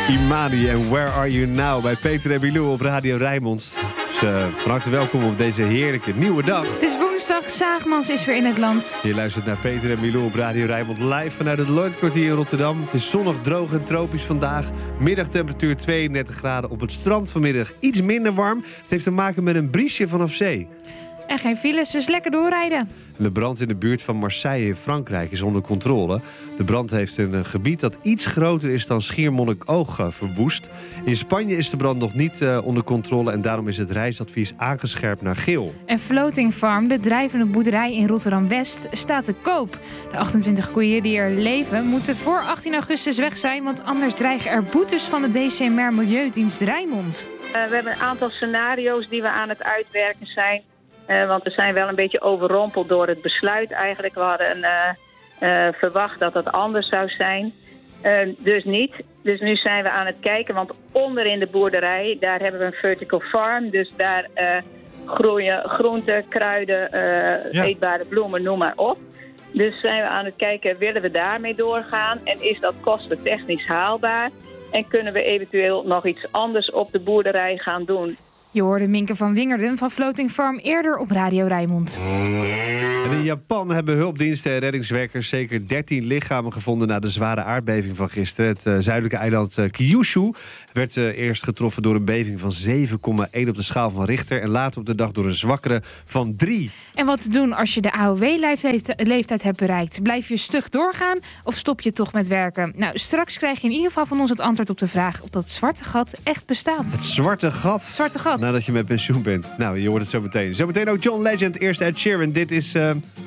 Imani en Where Are You Now bij Peter en Milou op Radio Rijnmond. Dus, van harte welkom op deze heerlijke nieuwe dag. Het is woensdag, Zaagmans is weer in het land. Je luistert naar Peter en Milou op Radio Rijnmond live vanuit het Lloydkwartier in Rotterdam. Het is zonnig, droog en tropisch vandaag. Middagtemperatuur 32 graden. Op het strand vanmiddag iets minder warm. Het heeft te maken met een briesje vanaf zee. En geen files, dus lekker doorrijden. De brand in de buurt van Marseille in Frankrijk is onder controle. De brand heeft een gebied dat iets groter is dan Schiermonnikoog verwoest. In Spanje is de brand nog niet onder controle en daarom is het reisadvies aangescherpt naar geel. En Floating Farm, de drijvende boerderij in Rotterdam-West, staat te koop. De 28 koeien die er leven moeten voor 18 augustus weg zijn, want anders dreigen er boetes van de DCMR Milieudienst Rijnmond. We hebben een aantal scenario's die we aan het uitwerken zijn. Want we zijn wel een beetje overrompeld door het besluit eigenlijk. We hadden verwacht dat het anders zou zijn. Dus niet. Dus nu zijn we aan het kijken. Want onder in de boerderij, daar hebben we een vertical farm. Dus daar groeien groenten, kruiden, eetbare bloemen, noem maar op. Dus zijn we aan het kijken, willen we daarmee doorgaan? En is dat kostentechnisch haalbaar? En kunnen we eventueel nog iets anders op de boerderij gaan doen? Je hoorde Minke van Wingerden van Floating Farm eerder op Radio Rijnmond. En in Japan hebben hulpdiensten en reddingswerkers zeker 13 lichamen gevonden na de zware aardbeving van gisteren. Het zuidelijke eiland Kyushu werd eerst getroffen door een beving van 7,1 op de schaal van Richter en later op de dag door een zwakkere van 3. En wat te doen als je de AOW-leeftijd hebt bereikt? Blijf je stug doorgaan of stop je toch met werken? Nou, straks krijg je in ieder geval van ons het antwoord op de vraag of dat zwarte gat echt bestaat. Het zwarte gat? Zwarte gat. Nadat je met pensioen bent. Nou, je hoort het zo meteen. Zometeen ook John Legend, eerst Ed Sheeran. Dit is